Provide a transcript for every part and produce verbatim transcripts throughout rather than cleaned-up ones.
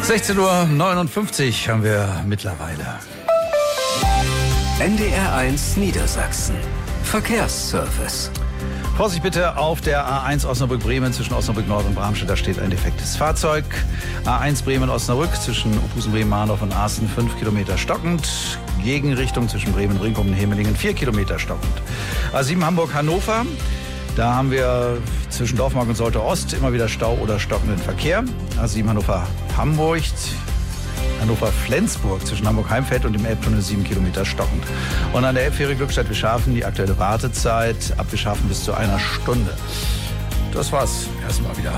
sechzehn Uhr neunundfünfzig haben wir mittlerweile. N D R eins Niedersachsen. Verkehrsservice. Vorsicht bitte auf der A eins Osnabrück-Bremen zwischen Osnabrück Nord und Bramstedt. Da steht ein defektes Fahrzeug. A eins Bremen-Osnabrück zwischen Opusen-Bremen-Mahndorf und Aaßen fünf Kilometer stockend. Gegenrichtung zwischen Bremen-Brinkum und Hemelingen vier Kilometer stockend. A sieben Hamburg-Hannover. Da haben wir zwischen Dorfmark und Solte Ost immer wieder Stau oder stockenden Verkehr. A sieben Hannover-Hamburg. Hannover-Flensburg zwischen Hamburg-Heimfeld und dem Elbtunnel sieben Kilometer stockend. Und an der Elbfähre Glückstadt-Wischhafen die aktuelle Wartezeit ab Wischhafen bis zu einer Stunde. Das war's erstmal wieder.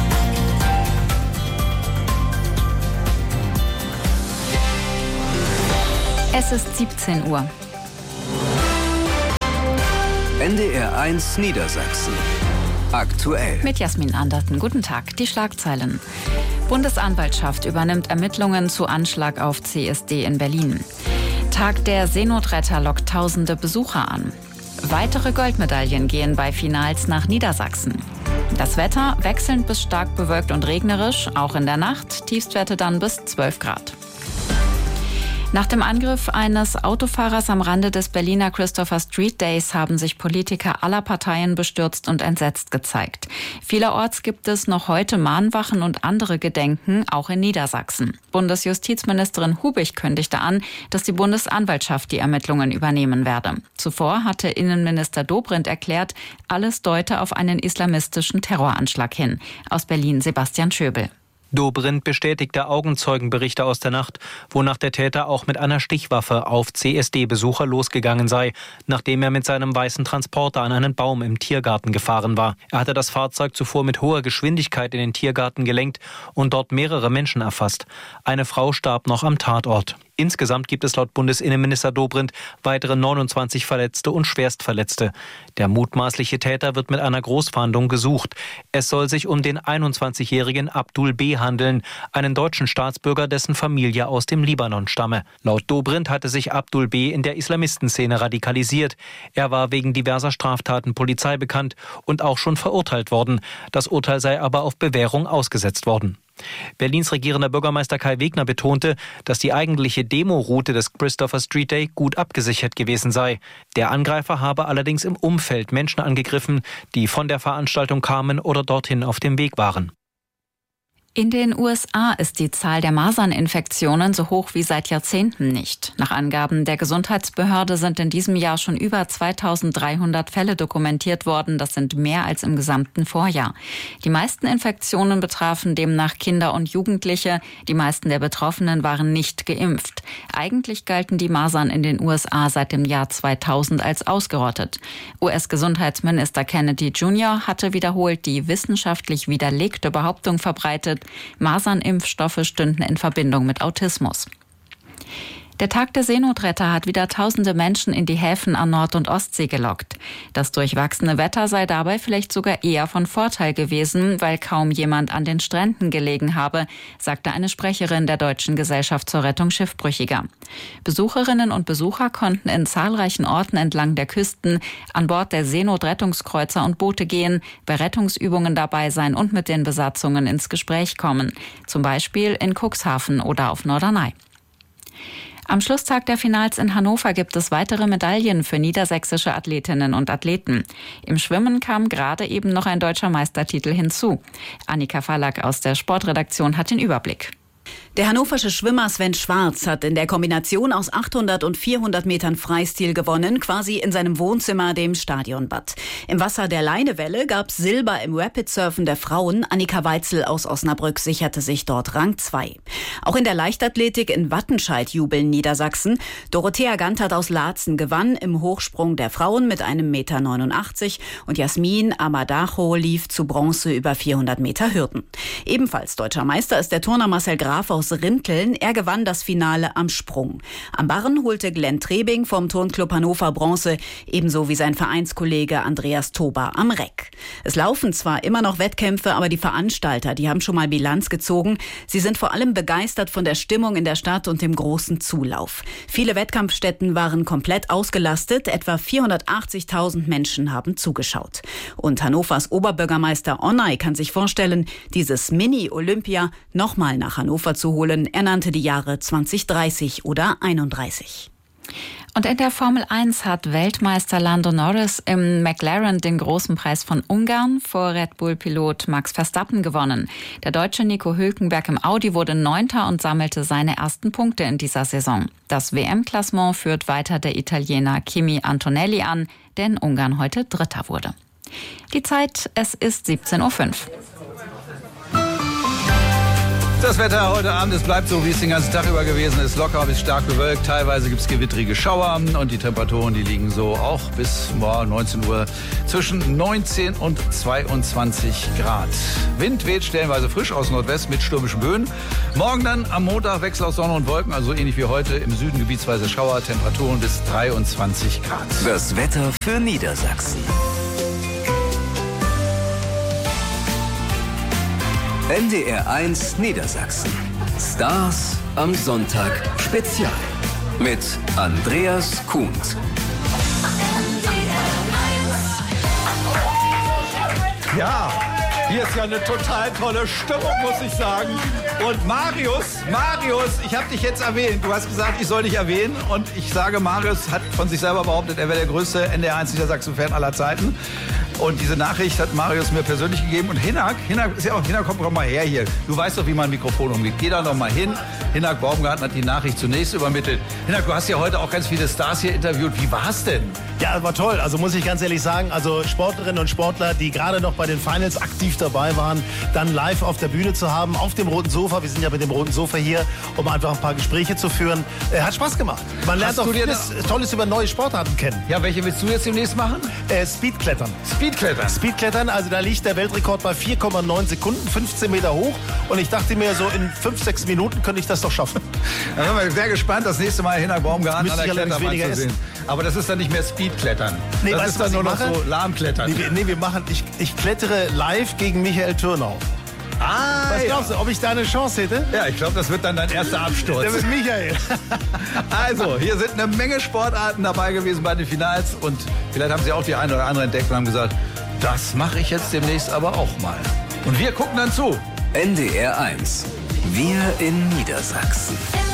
Es ist siebzehn Uhr. N D R eins Niedersachsen. Aktuell. Mit Jasmin Anderten. Guten Tag. Die Schlagzeilen. Bundesanwaltschaft übernimmt Ermittlungen zu Anschlag auf C S D in Berlin. Tag der Seenotretter lockt tausende Besucher an. Weitere Goldmedaillen gehen bei Finals nach Niedersachsen. Das Wetter wechselnd bis stark bewölkt und regnerisch, auch in der Nacht. Tiefstwerte dann bis zwölf Grad. Nach dem Angriff eines Autofahrers am Rande des Berliner Christopher Street Days haben sich Politiker aller Parteien bestürzt und entsetzt gezeigt. Vielerorts gibt es noch heute Mahnwachen und andere Gedenken, auch in Niedersachsen. Bundesjustizministerin Hubig kündigte an, dass die Bundesanwaltschaft die Ermittlungen übernehmen werde. Zuvor hatte Innenminister Dobrindt erklärt, alles deute auf einen islamistischen Terroranschlag hin. Aus Berlin Sebastian Schöbel. Dobrindt bestätigte Augenzeugenberichte aus der Nacht, wonach der Täter auch mit einer Stichwaffe auf C S D-Besucher losgegangen sei, nachdem er mit seinem weißen Transporter an einen Baum im Tiergarten gefahren war. Er hatte das Fahrzeug zuvor mit hoher Geschwindigkeit in den Tiergarten gelenkt und dort mehrere Menschen erfasst. Eine Frau starb noch am Tatort. Insgesamt gibt es laut Bundesinnenminister Dobrindt weitere neunundzwanzig Verletzte und Schwerstverletzte. Der mutmaßliche Täter wird mit einer Großfahndung gesucht. Es soll sich um den einundzwanzigjährigen Abdul B. handeln, einen deutschen Staatsbürger, dessen Familie aus dem Libanon stamme. Laut Dobrindt hatte sich Abdul B. in der Islamistenszene radikalisiert. Er war wegen diverser Straftaten Polizei bekannt und auch schon verurteilt worden. Das Urteil sei aber auf Bewährung ausgesetzt worden. Berlins regierender Bürgermeister Kai Wegner betonte, dass die eigentliche Demoroute des Christopher Street Day gut abgesichert gewesen sei. Der Angreifer habe allerdings im Umfeld Menschen angegriffen, die von der Veranstaltung kamen oder dorthin auf dem Weg waren. In den U S A ist die Zahl der Maserninfektionen so hoch wie seit Jahrzehnten nicht. Nach Angaben der Gesundheitsbehörde sind in diesem Jahr schon über zweitausenddreihundert Fälle dokumentiert worden. Das sind mehr als im gesamten Vorjahr. Die meisten Infektionen betrafen demnach Kinder und Jugendliche. Die meisten der Betroffenen waren nicht geimpft. Eigentlich galten die Masern in den U S A seit dem Jahr zweitausend als ausgerottet. U S-Gesundheitsminister Kennedy Junior hatte wiederholt die wissenschaftlich widerlegte Behauptung verbreitet, Masernimpfstoffe stünden in Verbindung mit Autismus. Der Tag der Seenotretter hat wieder tausende Menschen in die Häfen an Nord- und Ostsee gelockt. Das durchwachsene Wetter sei dabei vielleicht sogar eher von Vorteil gewesen, weil kaum jemand an den Stränden gelegen habe, sagte eine Sprecherin der Deutschen Gesellschaft zur Rettung Schiffbrüchiger. Besucherinnen und Besucher konnten in zahlreichen Orten entlang der Küsten an Bord der Seenotrettungskreuzer und Boote gehen, bei Rettungsübungen dabei sein und mit den Besatzungen ins Gespräch kommen. Zum Beispiel in Cuxhaven oder auf Norderney. Am Schlusstag der Finals in Hannover gibt es weitere Medaillen für niedersächsische Athletinnen und Athleten. Im Schwimmen kam gerade eben noch ein deutscher Meistertitel hinzu. Annika Fallack aus der Sportredaktion hat den Überblick. Der hannoversche Schwimmer Sven Schwarz hat in der Kombination aus achthundert und vierhundert Metern Freistil gewonnen, quasi in seinem Wohnzimmer, dem Stadionbad. Im Wasser der Leinewelle gab es Silber im Rapidsurfen der Frauen. Annika Weitzel aus Osnabrück sicherte sich dort Rang zwei. Auch in der Leichtathletik in Wattenscheid jubeln Niedersachsen. Dorothea Gantert aus Laatzen gewann im Hochsprung der Frauen mit einem Meter neunundachtzig und Jasmin Amadacho lief zu Bronze über vierhundert Meter Hürden. Ebenfalls deutscher Meister ist der Turner Marcel Graf aus Rinteln. Er gewann das Finale am Sprung. Am Barren holte Glenn Trebing vom Turnclub Hannover Bronze, ebenso wie sein Vereinskollege Andreas Tober am Reck. Es laufen zwar immer noch Wettkämpfe, aber die Veranstalter, die haben schon mal Bilanz gezogen. Sie sind vor allem begeistert von der Stimmung in der Stadt und dem großen Zulauf. Viele Wettkampfstätten waren komplett ausgelastet. Etwa vierhundertachtzigtausend Menschen haben zugeschaut. Und Hannovers Oberbürgermeister Onay kann sich vorstellen, dieses Mini-Olympia nochmal nach Hannover Besucher zu holen. Er nannte die Jahre zwanzig dreißig oder einunddreißig. Und in der Formel eins hat Weltmeister Lando Norris im McLaren den großen Preis von Ungarn vor Red Bull-Pilot Max Verstappen gewonnen. Der Deutsche Nico Hülkenberg im Audi wurde Neunter und sammelte seine ersten Punkte in dieser Saison. Das W M-Klassement führt weiter der Italiener Kimi Antonelli an, der in Ungarn heute Dritter wurde. Die Zeit, es ist siebzehn Uhr fünf. Das Wetter heute Abend, es bleibt so, wie es den ganzen Tag über gewesen ist. Locker bis stark bewölkt. Teilweise gibt es gewittrige Schauer. Und die Temperaturen, die liegen so auch bis morgen neunzehn Uhr zwischen neunzehn und zweiundzwanzig Grad. Wind weht stellenweise frisch aus Nordwest mit stürmischen Böen. Morgen dann am Montag Wechsel aus Sonne und Wolken, also ähnlich wie heute. Im Süden gebietsweise Schauer, Temperaturen bis dreiundzwanzig Grad. Das Wetter für Niedersachsen. N D R eins Niedersachsen. Stars am Sonntag Spezial. Mit Andreas Kuhnt. Ja, hier ist ja eine total tolle Stimmung, muss ich sagen. Und Marius, Marius, ich habe dich jetzt erwähnt. Du hast gesagt, ich soll dich erwähnen. Und ich sage, Marius hat von sich selber behauptet, er wäre der größte N D R eins Niedersachsen-Fan aller Zeiten. Und diese Nachricht hat Marius mir persönlich gegeben. Und Hinak, Hinak ist ja auch, Hinak, komm, komm mal her hier. Du weißt doch, wie man ein Mikrofon umgeht. Geh da noch mal hin. Hinak Baumgarten hat die Nachricht zunächst übermittelt. Hinak, du hast ja heute auch ganz viele Stars hier interviewt. Wie war's denn? Ja, war toll. Also muss ich ganz ehrlich sagen, also Sportlerinnen und Sportler, die gerade noch bei den Finals aktiv dabei waren, dann live auf der Bühne zu haben, auf dem roten Sofa. Wir sind ja mit dem roten Sofa hier, um einfach ein paar Gespräche zu führen. Äh, hat Spaß gemacht. Man lernt auch vieles Tolles über neue Sportarten kennen. Ja, welche willst du jetzt demnächst machen? Äh, Speedklettern. Speedklettern? Speedklettern, also da liegt der Weltrekord bei vier Komma neun Sekunden, fünfzehn Meter hoch. Und ich dachte mir, so in fünf, sechs Minuten könnte ich das doch schaffen. Dann sind wir sehr gespannt, das nächste Mal Hinak Baumgarten an der Kletterbahn zu sehen. Essen. Aber das ist dann nicht mehr Speedklettern. Nee, das weißt ist du, dann nur noch mache? so Lahmklettern. Nee, wir, nee, wir machen, ich, ich klettere live gegen Michael Türnau. Ah, Was ja. glaubst du, ob ich da eine Chance hätte? Ja, ich glaube, das wird dann dein erster Absturz. Der mit Michael. Also, hier sind eine Menge Sportarten dabei gewesen bei den Finals. Und vielleicht haben Sie auch die eine oder andere entdeckt und haben gesagt, das mache ich jetzt demnächst aber auch mal. Und wir gucken dann zu. N D R eins. Wir in Niedersachsen.